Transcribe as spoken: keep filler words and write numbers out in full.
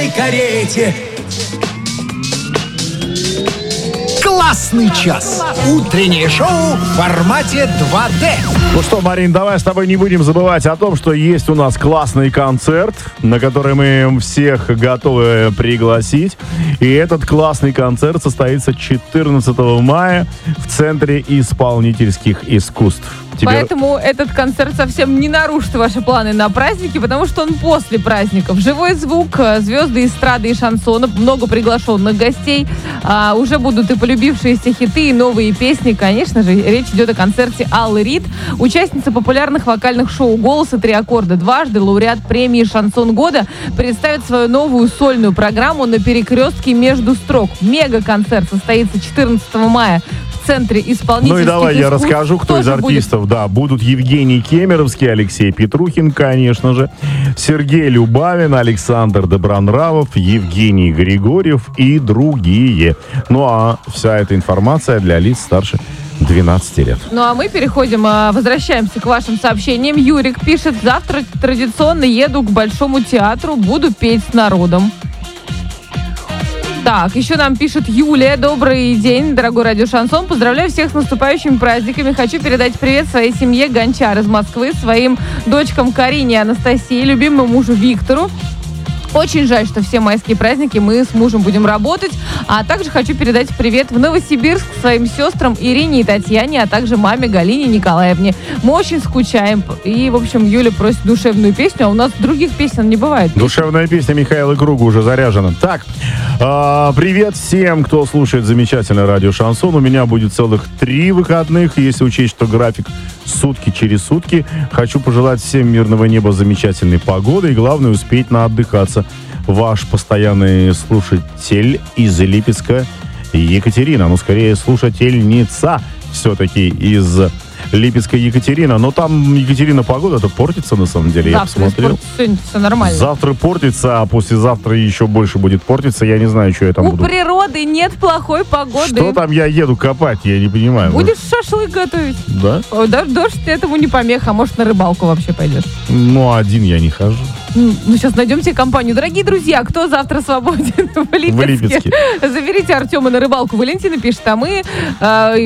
белой карете. Классный час. Утреннее шоу в формате два дэ. Ну что, Марин, давай с тобой не будем забывать о том, что есть у нас классный концерт, на который мы всех готовы пригласить. И этот классный концерт состоится четырнадцатого мая в Центре исполнительских искусств. Тебе... Поэтому этот концерт совсем не нарушит ваши планы на праздники, потому что он после праздников. Живой звук, звезды эстрады и шансона, много приглашенных гостей. А, уже будут и полюбившиеся хиты, и новые песни. Конечно же, речь идет о концерте Аллы Рид, участница популярных вокальных шоу «Голос» и «Три аккорда». Дважды лауреат премии «Шансон года» представит свою новую сольную программу «На перекрестке между строк». Мега-концерт состоится четырнадцатого мая в Центре исполнительских Ну и давай искусств. я расскажу, кто из артистов. Будет? Да, будут Евгений Кемеровский, Алексей Петрухин, конечно же, Сергей Любавин, Александр Добронравов, Евгений Григорьев и другие. Ну а вся эта информация для лиц старше двенадцати лет. Ну а мы переходим, возвращаемся к вашим сообщениям. Юрик пишет: завтра традиционно еду к Большому театру, буду петь с народом. Так, еще нам пишет Юлия. Добрый день, дорогой радио Шансон. Поздравляю всех с наступающими праздниками. Хочу передать привет своей семье Гончар из Москвы, своим дочкам Карине и Анастасии, любимому мужу Виктору. Очень жаль, что все майские праздники мы с мужем будем работать. А также хочу передать привет в Новосибирск своим сестрам Ирине и Татьяне, а также маме Галине Николаевне. Мы очень скучаем. И, в общем, Юля просит душевную песню, а у нас других песен не бывает. Душевная песня Михаила Круга уже заряжена. Так, э, привет всем, кто слушает замечательное радио Шансон. У меня будет целых три выходных, если учесть, что график сутки через сутки. Хочу пожелать всем мирного неба, замечательной погоды и, главное, успеть наотдыхаться. Ваш постоянный слушатель из Липецка Екатерина. Ну, скорее, слушательница все-таки из Липецка Екатерина. Но там, Екатерина, погода-то портится, на самом деле. Завтра я посмотрел. Сегодня все нормально. Завтра портится, а послезавтра еще больше будет портиться. Я не знаю, что я там У буду. У природы нет плохой погоды. Что там я еду копать, я не понимаю. Будешь шашлык готовить. Да? Дождь этому не помеха. Может, на рыбалку вообще пойдешь? Ну, один я не хожу. Ну, сейчас найдем себе компанию. Дорогие друзья, кто завтра свободен в Липецке? В Липецке. Заберите Артема на рыбалку. Валентина пишет, а мы... Э,